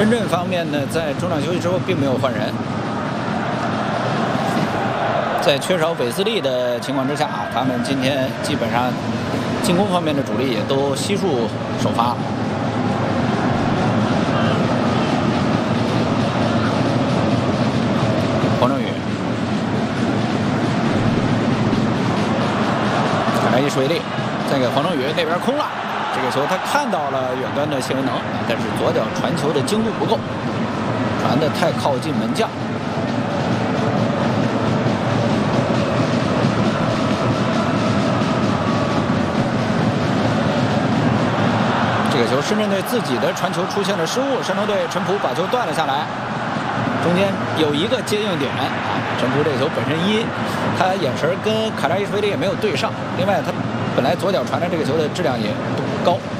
深圳方面呢，在中场休息之后并没有换人，在缺少韦斯利的情况之下，他们今天基本上进攻方面的主力也都悉数首发。黄正宇，凯莱伊什维利，再给黄正宇那边空了。 这个球他看到了远端的谢文能，但是左脚传球的精度不够，传的太靠近门将。这个球深圳队自己的传球出现了失误，山东队陈普把球断了下来，中间有一个接应点啊，陈普这个球本身他眼神跟卡扎伊什维利也没有对上，另外他本来左脚传的这个球的质量也不高。